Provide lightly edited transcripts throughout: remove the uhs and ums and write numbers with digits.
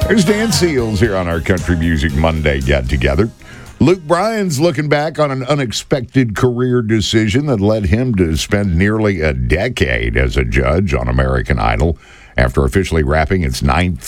There's Dan Seals here on our Country Music Monday get-together. Luke Bryan's looking back on an unexpected career decision that led him to spend nearly a decade as a judge on American Idol after officially wrapping its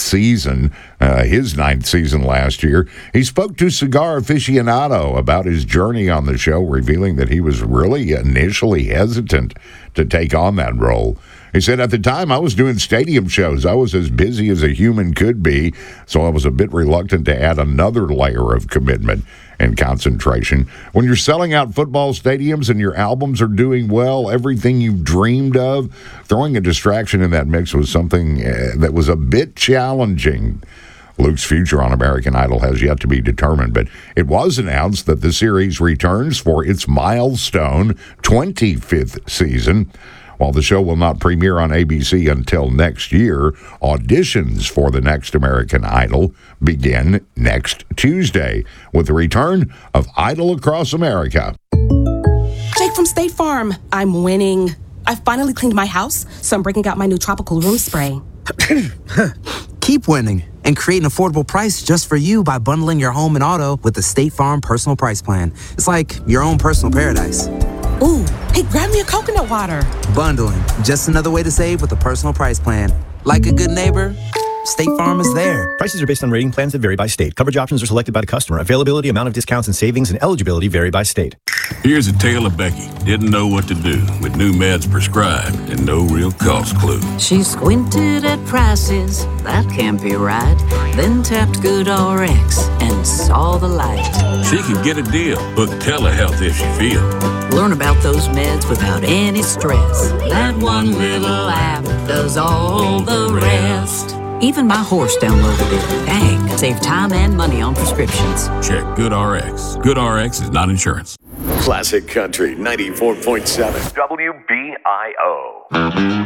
his ninth season last year. He spoke to Cigar Aficionado about his journey on the show, revealing that he was really initially hesitant to take on that role. He said, at the time, I was doing stadium shows. I was as busy as a human could be, so I was a bit reluctant to add another layer of commitment and concentration. When you're selling out football stadiums and your albums are doing well, everything you've dreamed of, throwing a distraction in that mix was something that was a bit challenging. Luke's future on American Idol has yet to be determined, but it was announced that the series returns for its milestone 25th season. While the show will not premiere on ABC until next year, auditions for the next American Idol begin next Tuesday with the return of Idol Across America. Jake from State Farm. I'm winning. I finally cleaned my house, so I'm breaking out my new tropical room spray. Keep winning and create an affordable price just for you by bundling your home and auto with the State Farm Personal Price Plan. It's like your own personal paradise. Ooh, hey, grab me a coconut water. Bundling, just another way to save with a personal price plan. Like a good neighbor, State Farm is there. Prices are based on rating plans that vary by state. Coverage options are selected by the customer. Availability, amount of discounts and savings, and eligibility vary by state. Here's a tale of Becky. Didn't know what to do with new meds prescribed and no real cost clue. She squinted at prices, that can't be right. Then tapped GoodRx and saw the light. She could get a deal. Book telehealth if she feels. Learn about those meds without any stress. That one little app does all the rest. Even my horse downloaded it. Dang, save time and money on prescriptions. Check GoodRx. GoodRx is not insurance. Classic Country 94.7 WBIO.